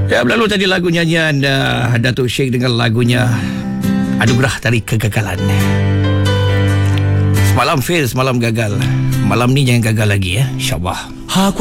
Ya, lalu tadi lagu nyanyian Datuk Sheikh dengan lagunya Anugerah dari Kegagalan. Semalam fail, semalam gagal. Malam ni jangan gagal lagi ya, InsyaAllah.